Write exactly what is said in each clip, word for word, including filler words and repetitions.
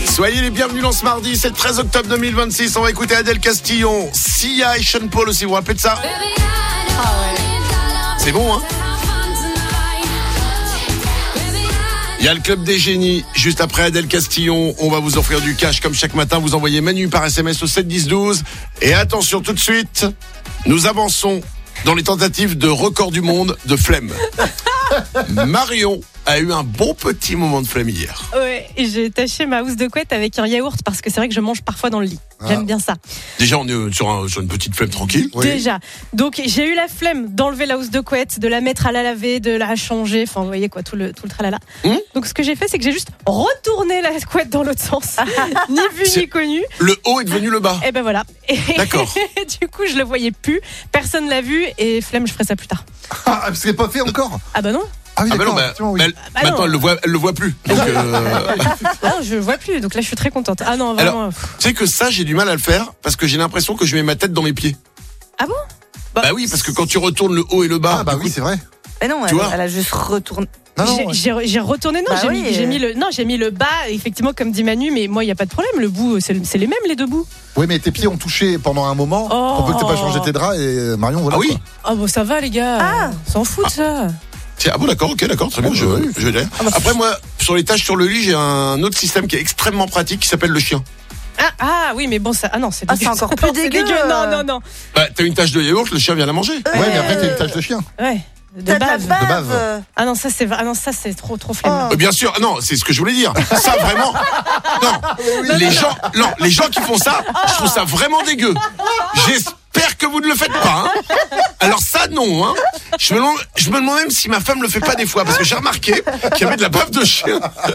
Soyez les bienvenus dans ce mardi, c'est le treize octobre deux mille vingt-six. On va écouter Adèle Castillon, Sia et Sean Paul aussi, vous vous rappelez de ça? Ah ouais. C'est bon, hein? Il y a le Club des Génies, juste après Adèle Castillon. On va vous offrir du cash comme chaque matin. Vous envoyez Manu par S M S au sept dix douze. Et attention tout de suite, nous avançons dans les tentatives de record du monde de flemme. Marion a eu un bon petit moment de flemme hier. Ouais, et j'ai taché ma housse de couette avec un yaourt parce que c'est vrai que je mange parfois dans le lit. Ah. J'aime bien ça. Déjà, on est sur, un, sur une petite flemme tranquille. Oui. Déjà. Donc, j'ai eu la flemme d'enlever la housse de couette, de la mettre à la laver, de la changer. Enfin, vous voyez quoi, tout le, tout le tralala. Mmh. Donc, ce que j'ai fait, c'est que j'ai juste retourné la couette dans l'autre sens. Ni vu, c'est... ni connu. Le haut est devenu le bas. Et ben voilà. Et d'accord. Du coup, je le voyais plus. Personne l'a vu. Et flemme, je ferai ça plus tard. Ah, parce que c'est pas fait encore. Ah bah non. Ah oui, ah bah non, bah, oui. elle, bah maintenant non. elle le voit, elle le voit plus. Donc euh... ah, je le vois plus. Donc là, je suis très contente. Ah non, vraiment. Alors, tu sais que ça, j'ai du mal à le faire parce que j'ai l'impression que je mets ma tête dans mes pieds. Ah bon? Bah, bah oui, parce que quand tu retournes le haut et le bas. Ah bah oui, c'est vrai. Mais non, elle, elle a juste retourné. Non, non, j'ai, ouais. j'ai, j'ai retourné, non, bah j'ai, oui, mis, j'ai mis le, non, j'ai mis le bas, effectivement, comme dit Manu, mais moi, il n'y a pas de problème, le bout, c'est, c'est les mêmes, les deux bouts. Oui, mais tes pieds ont touché pendant un moment, oh. on peut que t'aies pas changé tes draps et Marion, voilà. Ah oui? Ah bon, ça va, les gars. Ah. S'en fout de ça. Ah bon, d'accord, ok, d'accord, très bien, je, oui. je vais dire. Ah bah, après, moi, sur les tâches sur le lit, j'ai un autre système qui est extrêmement pratique qui s'appelle le chien. Ah, ah oui, mais bon, ça. Ah non, c'est, ah, c'est encore plus dégueu. dégueu. Non, non, non. Bah, t'as une tâche de yaourt, le chien vient la manger. Ouais, ouais mais après, t'as une tâche de chien. Ouais. De bave. De bave. de bave. Ah non, ça c'est ah non, ça c'est trop trop flemme. Oh. Bien sûr, non, c'est ce que je voulais dire. Ça vraiment non. non les non, gens non. non, les gens qui font ça, je trouve ça vraiment dégueu. J'espère que vous ne le faites pas hein. Alors ça non hein. Je me demande je me demande même si ma femme le fait pas des fois parce que j'ai remarqué qu'il y avait de la bave de chien.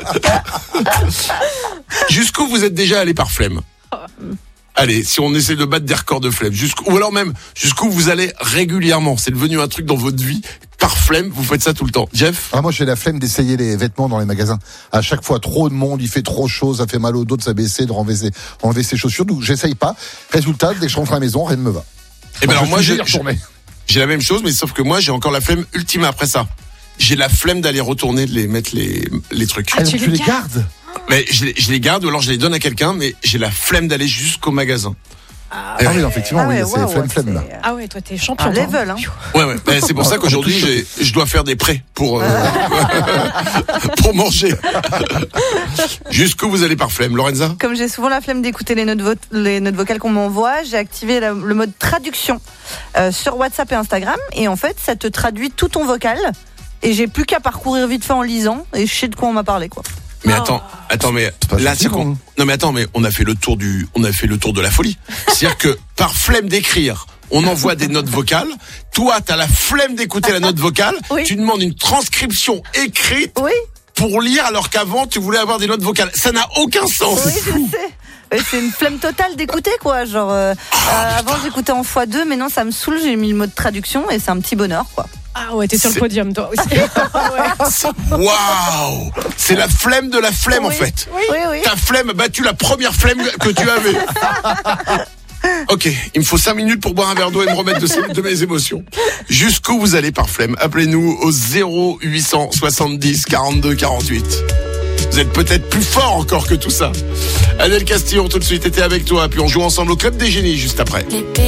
Jusqu'où vous êtes déjà allé par flemme? Allez, si on essaie de battre des records de flemme, jusqu'où, ou alors même jusqu'où vous allez régulièrement, c'est devenu un truc dans votre vie, par flemme, vous faites ça tout le temps. Jeff? Ah, moi j'ai la flemme d'essayer les vêtements dans les magasins. À chaque fois, trop de monde, il fait trop chaud, ça fait mal au dos de s'abaisser, de renlever ses, enlever ses chaussures, donc j'essaye pas. Résultat, dès que je rentre à la maison, rien ne me va. Et ben alors moi j'ai, j'ai, j'ai la même chose, mais sauf que moi j'ai encore la flemme ultime après ça. J'ai la flemme d'aller retourner, de les mettre les, les trucs. Ah, tu, tu les les gardes, gardes Mais je les, je les garde ou alors je les donne à quelqu'un, mais j'ai la flemme d'aller jusqu'au magasin. Ah, ah oui, effectivement, ah ouais, oui, c'est wow, flemme, flemme là. Ah ouais, toi t'es champion. Ah, level, hein. Ouais, ouais. Ben, c'est pour ça qu'aujourd'hui, j'ai, je dois faire des prêts pour euh, pour manger. Jusqu'où vous allez par flemme, Lorenza? Comme j'ai souvent la flemme d'écouter les notes, vo- les notes vocales qu'on m'envoie, j'ai activé la, le mode traduction euh, sur WhatsApp et Instagram, et en fait, ça te traduit tout ton vocal, et j'ai plus qu'à parcourir vite fait en lisant, et je sais de quoi on m'a parlé, quoi. Mais attends, attends, mais là, c'est qu'on... Non, mais attends, mais on a fait le tour du, on a fait le tour de la folie. C'est-à-dire que par flemme d'écrire, on envoie des notes vocales. Toi, t'as la flemme d'écouter la note vocale. Oui. Tu demandes une transcription écrite. Oui. Pour lire, alors qu'avant, tu voulais avoir des notes vocales. Ça n'a aucun sens. Oui, je sais. Ouais, c'est une flemme totale d'écouter, quoi. Genre, euh, oh, euh, avant, j'écoutais en fois deux, mais non, ça me saoule. J'ai mis le mode traduction et c'est un petit bonheur, quoi. Ah ouais, t'es sur c'est... le podium, toi aussi. Waouh! C'est la flemme de la flemme, oui, en fait. Oui, oui, oui. Ta flemme a battu la première flemme que tu avais. Ok, il me faut cinq minutes pour boire un verre d'eau et me remettre de, ces, de mes émotions. Jusqu'où vous allez par flemme? Appelez-nous au zéro huit cent soixante-dix quarante-deux quarante-huit. Vous êtes peut-être plus fort encore que tout ça. Adèle Castillon, tout de suite, était avec toi. Puis on joue ensemble au Club des Génies juste après.